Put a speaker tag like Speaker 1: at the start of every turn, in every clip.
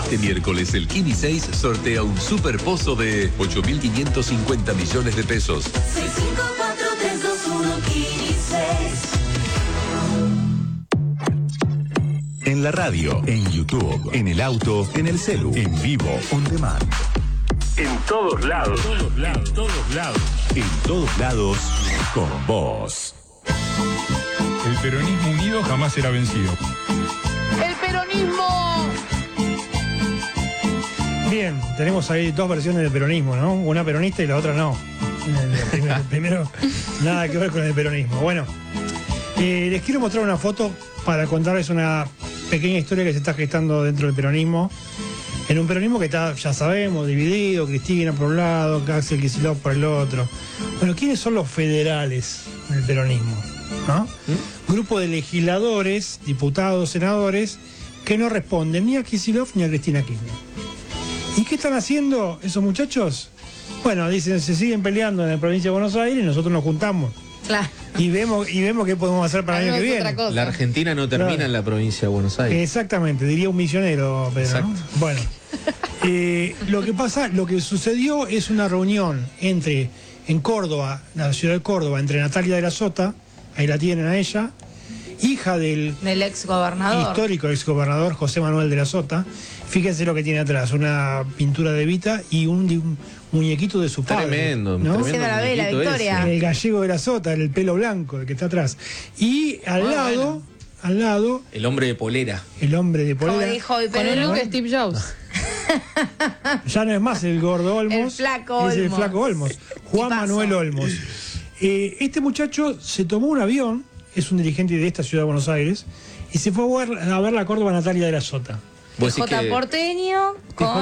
Speaker 1: Este miércoles el Kini 6 sortea un super pozo de 8.550 millones de pesos.
Speaker 2: 654-321 Kini 6.
Speaker 1: En la radio, en YouTube, en el auto, en el celu, en vivo, on demand. En todos lados. En todos lados. En todos lados, con vos.
Speaker 3: El peronismo unido jamás será vencido.
Speaker 4: ¡El peronismo!
Speaker 5: Bien, tenemos ahí dos versiones del peronismo, ¿no? Una peronista y la otra no. El primero, nada que ver con el peronismo. Bueno, les quiero mostrar una foto para contarles una pequeña historia que se está gestando dentro del peronismo. En un peronismo que está, ya sabemos, dividido, Cristina por un lado, Axel Kicillof por el otro. Bueno, ¿quiénes son los federales del peronismo? ¿No? Grupo de legisladores, diputados, senadores, que no responden ni a Kicillof ni a Cristina Kirchner. ¿Y qué están haciendo esos muchachos? Bueno, dicen, se siguen peleando en la provincia de Buenos Aires y nosotros nos juntamos.
Speaker 4: Claro.
Speaker 5: Y vemos qué podemos hacer para el año que viene.
Speaker 6: La Argentina no termina en la provincia de Buenos Aires.
Speaker 5: Exactamente, diría un misionero, Pedro, ¿no? Bueno, lo que sucedió es una reunión en Córdoba, la ciudad de Córdoba, entre Natalia de la Sota, ahí la tienen a ella, hija del
Speaker 4: ex gobernador.
Speaker 5: Histórico ex gobernador José Manuel de la Sota. Fíjense lo que tiene atrás, una pintura de Evita y un muñequito de su padre.
Speaker 6: Tremendo,
Speaker 5: ¿no?
Speaker 4: Haciendo la vela, Victoria.
Speaker 5: El gallego de la Sota, el pelo blanco, el que está atrás. Y al lado...
Speaker 6: El hombre de polera.
Speaker 5: El hombre de polera.
Speaker 4: Como dijo hoy,
Speaker 7: con el look de Steve Jobs.
Speaker 5: Ya no es más el gordo Olmos.
Speaker 4: El flaco Olmos.
Speaker 5: Es el flaco Olmos. Juan Manuel Olmos. Este muchacho se tomó un avión, es un dirigente de esta ciudad de Buenos Aires, y se fue a ver la Córdoba Natalia de la Sota.
Speaker 4: PJ porteño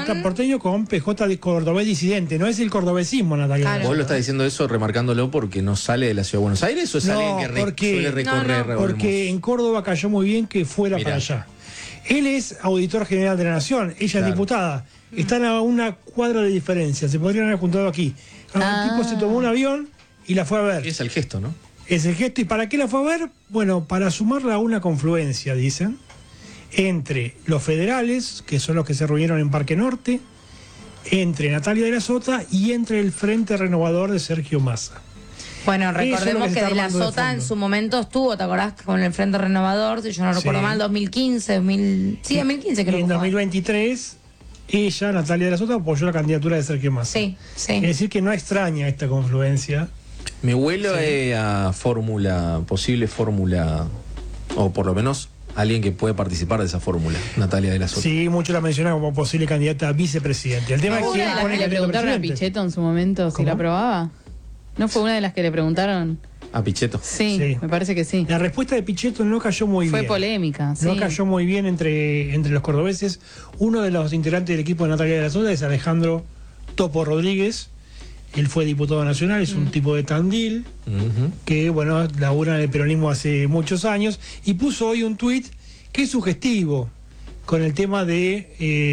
Speaker 5: con PJ de cordobés disidente, no es el cordobesismo, Natalia.
Speaker 6: Claro. ¿Vos lo estás diciendo eso remarcándolo porque no sale de la ciudad de Buenos Aires o es alguien que suele recorrer?
Speaker 5: Porque en Córdoba cayó muy bien que fuera para allá. Él es auditor general de la Nación, ella es diputada. Están a una cuadra de diferencia, se podrían haber juntado aquí. El tipo se tomó un avión y la fue a ver.
Speaker 6: Es el gesto, ¿no?
Speaker 5: Es el gesto. ¿Y para qué la fue a ver? Bueno, para sumarla a una confluencia, dicen, entre los federales, que son los que se reunieron en Parque Norte, entre Natalia de la Sota y entre el Frente Renovador de Sergio Massa.
Speaker 4: Bueno, recordemos que de la Sota en su momento estuvo, ¿te acordás? Con el Frente Renovador, si yo no recuerdo mal, 2015, 2015 creo que
Speaker 5: en 2023, ella, Natalia de la Sota, apoyó la candidatura de Sergio Massa.
Speaker 4: Sí.
Speaker 5: Es decir, que no extraña esta confluencia.
Speaker 6: Me huele a posible fórmula, o por lo menos alguien que puede participar de esa fórmula, Natalia de la Sota.
Speaker 5: Sí, muchos la mencionan como posible candidata a vicepresidente. El tema es quién pone
Speaker 7: le preguntaron a Pichetto en su momento si la aprobaba. ¿No fue una de las que le preguntaron?
Speaker 6: ¿A Pichetto?
Speaker 7: Sí, me parece que sí.
Speaker 5: La respuesta de Pichetto no cayó muy bien.
Speaker 7: Fue polémica, sí.
Speaker 5: No cayó muy bien entre los cordobeses. Uno de los integrantes del equipo de Natalia de la Sota es Alejandro Topo Rodríguez. Él fue diputado nacional, es un tipo de Tandil, que, bueno, labura en el peronismo hace muchos años, y puso hoy un tuit que es sugestivo con el tema del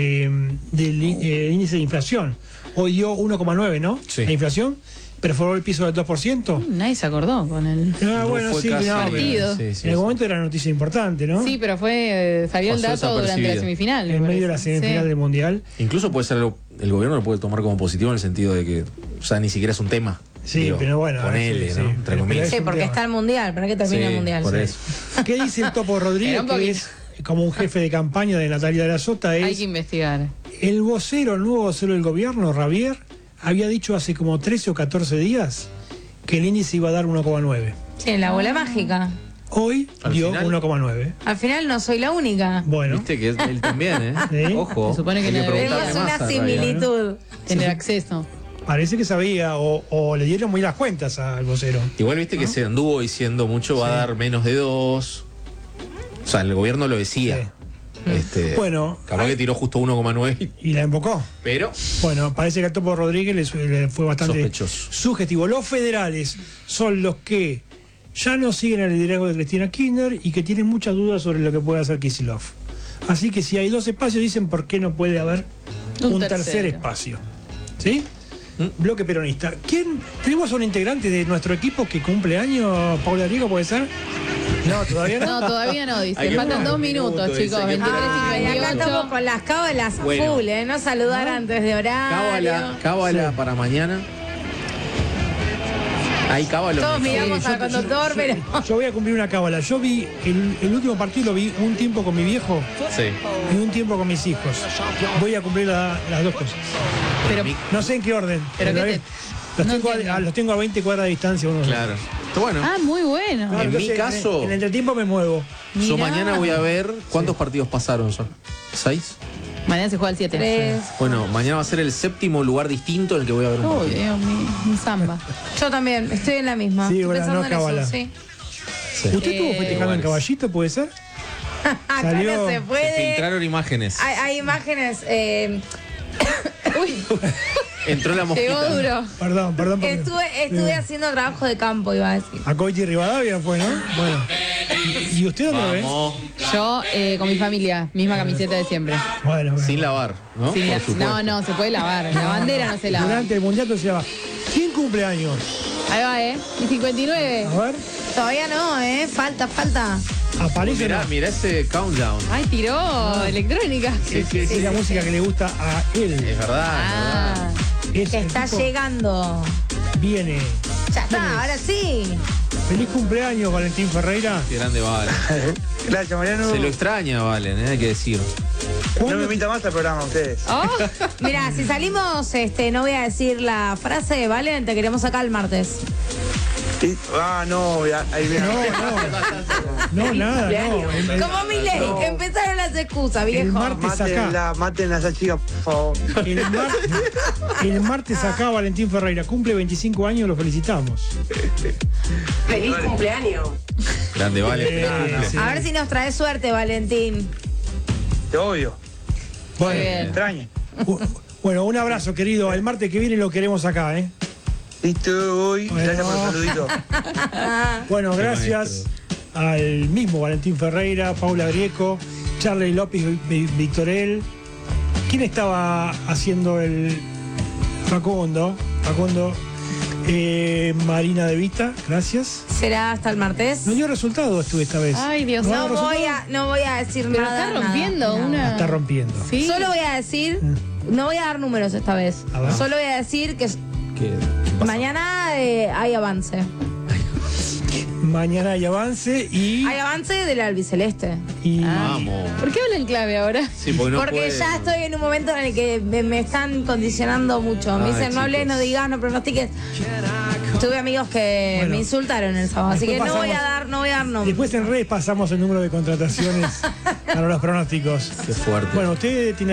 Speaker 5: índice de inflación. Hoy dio 1,9, ¿no?
Speaker 6: Sí.
Speaker 5: La inflación. Perforó el piso del 2%.
Speaker 7: Nadie se acordó con el
Speaker 5: partido. En el momento era una noticia importante, ¿no?
Speaker 7: Sí, pero salió el dato durante la semifinal.
Speaker 5: En medio de la semifinal del Mundial.
Speaker 6: Incluso puede ser el gobierno lo puede tomar como positivo en el sentido de que, o sea, ni siquiera es un tema.
Speaker 5: Sí, digo, pero bueno.
Speaker 6: Ponele, ¿no? Entre comillas.
Speaker 4: Sí, porque está el Mundial. ¿Para qué termina el Mundial?
Speaker 6: Por eso.
Speaker 5: ¿Qué dice el Topo Rodríguez, que es como un jefe de campaña de Natalia de la Sota?
Speaker 7: Hay que investigar.
Speaker 5: El nuevo vocero del gobierno, Javier, había dicho hace como 13 o 14 días que el índice iba a dar 1,9.
Speaker 4: Sí, la bola mágica.
Speaker 5: Hoy dio 1,9.
Speaker 4: Al final no soy la única.
Speaker 5: Bueno.
Speaker 6: Viste que él también, ¿eh?
Speaker 5: ¿Sí?
Speaker 6: Ojo.
Speaker 7: Se supone que
Speaker 4: tenemos una similitud.
Speaker 7: Tener acceso.
Speaker 5: Parece que sabía o le dieron muy las cuentas al vocero.
Speaker 6: Igual viste que se anduvo diciendo mucho, va a dar menos de 2. O sea, el gobierno lo decía.
Speaker 5: Bueno,
Speaker 6: capaz que tiró justo 1,9
Speaker 5: y la embocó.
Speaker 6: Pero
Speaker 5: bueno, parece que a Topo Rodríguez le fue bastante sugestivo. Los federales son los que ya no siguen el liderazgo de Cristina Kirchner y que tienen muchas dudas sobre lo que puede hacer Kicillof. Así que si hay dos espacios, dicen por qué no puede haber un tercer espacio. ¿Sí? Bloque peronista. ¿Quién? ¿Tenemos a un integrante de nuestro equipo que cumple años? ¿Paula Riego puede ser? No, todavía no.
Speaker 7: No, todavía no, dice.
Speaker 6: Hay que
Speaker 7: Faltan
Speaker 6: poner
Speaker 7: 2
Speaker 6: un
Speaker 7: minutos,
Speaker 6: minuto,
Speaker 7: chicos.
Speaker 6: dice que
Speaker 7: 23:58.
Speaker 4: Acá estamos con las cábalas
Speaker 6: Bueno.
Speaker 4: full, ¿eh? No saludar antes de horario.
Speaker 6: Cábala para mañana. Hay cábala.
Speaker 4: Todos miramos al conductor, pero...
Speaker 5: Yo voy a cumplir una cábala. Yo vi el último partido, lo vi un tiempo con mi viejo
Speaker 6: Sí.
Speaker 5: y un tiempo con mis hijos. Voy a cumplir las dos cosas.
Speaker 7: Pero,
Speaker 5: No sé en qué orden.
Speaker 7: Pero
Speaker 5: pero
Speaker 7: qué
Speaker 5: los,
Speaker 7: no
Speaker 5: tengo
Speaker 7: entiendo.
Speaker 5: los tengo a 20 cuadras de distancia uno.
Speaker 6: Claro. Bueno,
Speaker 7: muy bueno.
Speaker 5: Claro,
Speaker 6: En mi
Speaker 5: entonces,
Speaker 6: caso-
Speaker 5: En el entretiempo me muevo.
Speaker 6: yo
Speaker 7: Mirá.
Speaker 6: mañana voy a ver cuántos partidos pasaron ya. ¿6?
Speaker 7: Mañana se juega el 7.
Speaker 4: 3.
Speaker 6: Bueno, mañana va a ser el 7º lugar distinto en el que voy a ver un
Speaker 7: Uy,
Speaker 6: partido.
Speaker 7: Dios mío, un samba.
Speaker 4: Yo también, estoy en la misma.
Speaker 5: Sí,
Speaker 4: Estoy
Speaker 5: bueno,
Speaker 4: pensando
Speaker 5: no
Speaker 4: en
Speaker 5: cábala.
Speaker 4: eso, sí.
Speaker 6: Sí.
Speaker 5: ¿Usted estuvo festejando en
Speaker 6: iguales.
Speaker 5: Caballito, puede ser?
Speaker 4: Acá
Speaker 5: Salió-
Speaker 4: no se
Speaker 6: Se
Speaker 4: puede.
Speaker 6: filtraron imágenes.
Speaker 4: Hay imágenes.
Speaker 7: Uy,
Speaker 6: Entró la mosquita.
Speaker 7: llegó duro.
Speaker 5: Perdón. porque-
Speaker 4: Estuve haciendo trabajo de campo, iba a decir.
Speaker 5: A Coiti Rivadavia fue, ¿no? Bueno. ¿Y usted dónde lo ve?
Speaker 6: Vamos.
Speaker 7: Yo con mi familia, misma camiseta de siempre.
Speaker 5: Bueno.
Speaker 6: Sin lavar, ¿no?
Speaker 7: Sin
Speaker 6: Por
Speaker 7: la-
Speaker 6: supuesto.
Speaker 7: no, se puede lavar. La bandera no se lava.
Speaker 5: Durante el mundial se llama. ¿Quién cumple años?
Speaker 7: Ahí va, Y 59.
Speaker 5: A ver,
Speaker 4: Todavía no, Falta.
Speaker 5: aparece.
Speaker 6: Mirá, mirá ese countdown.
Speaker 7: Ay, tiró electrónica.
Speaker 6: Sí, sí,
Speaker 5: Es
Speaker 6: sí.
Speaker 5: la música que le gusta a él.
Speaker 6: Es verdad.
Speaker 7: Ah,
Speaker 5: Es
Speaker 4: Que
Speaker 5: el
Speaker 4: está
Speaker 5: tipo
Speaker 4: llegando.
Speaker 5: Viene.
Speaker 4: Ya está, ahora sí.
Speaker 5: Feliz cumpleaños, Valentín Ferreira.
Speaker 6: Qué grande Valen.
Speaker 2: Gracias, Mariano.
Speaker 6: Se lo extraña, Valen, hay que decir.
Speaker 2: No me invita más al programa ustedes.
Speaker 7: oh,
Speaker 4: Mira, si salimos, no voy a decir la frase, ¿vale? Te queremos acá el martes.
Speaker 2: Sí. No, ahí viene.
Speaker 5: No, nada, no.
Speaker 4: Como mi ley, empezaron las excusas,
Speaker 5: El
Speaker 4: viejo.
Speaker 5: martes acá.
Speaker 2: Maten a esa chica, por favor.
Speaker 5: El martes acá, Valentín Ferreira cumple 25 años, lo felicitamos.
Speaker 8: ¡Feliz cumpleaños!
Speaker 6: Grande Valen.
Speaker 5: Sí.
Speaker 4: A ver si nos trae suerte, Valentín.
Speaker 2: Te odio.
Speaker 7: muy
Speaker 2: Me
Speaker 7: bien.
Speaker 2: extraña.
Speaker 5: Bueno, un abrazo, querido. El martes que viene lo queremos acá, ¿eh?
Speaker 2: Listo, voy. Gracias por el saludito.
Speaker 5: Bueno, gracias al mismo Valentín Ferreira, Paula Grieco, Charlie López Victorel. ¿Quién estaba haciendo el Facundo? Marina De Vita, gracias.
Speaker 4: ¿Será hasta el martes?
Speaker 5: No dio resultado estuve esta vez.
Speaker 7: Ay, Dios
Speaker 5: ¿No
Speaker 7: mío.
Speaker 5: dio resultado?
Speaker 4: No voy a decir
Speaker 7: Pero
Speaker 4: nada.
Speaker 7: está rompiendo
Speaker 4: nada.
Speaker 7: una.
Speaker 5: Está rompiendo.
Speaker 7: Sí.
Speaker 4: Solo voy a decir, no voy a dar números esta vez.
Speaker 5: A ver.
Speaker 4: Solo voy a decir que
Speaker 6: ¿Qué?
Speaker 4: mañana hay avance.
Speaker 5: Mañana hay avance y.
Speaker 4: Hay avance del albiceleste.
Speaker 5: y
Speaker 6: Vamos.
Speaker 7: ¿Por qué habla en clave ahora?
Speaker 6: Sí, porque no
Speaker 4: Porque
Speaker 6: puede.
Speaker 4: ya estoy en un momento en el que me están condicionando mucho. Me
Speaker 6: Ay,
Speaker 4: dicen, no hables,
Speaker 6: chicos.
Speaker 4: no digas, no pronostiques. Tuve amigos que
Speaker 5: Bueno.
Speaker 4: me insultaron el sábado, así que
Speaker 5: Después
Speaker 4: no voy a
Speaker 5: pasamos-
Speaker 4: dar nombres.
Speaker 5: después en redes pasamos el número de contrataciones para los pronósticos.
Speaker 6: Qué fuerte.
Speaker 5: Bueno, usted tiene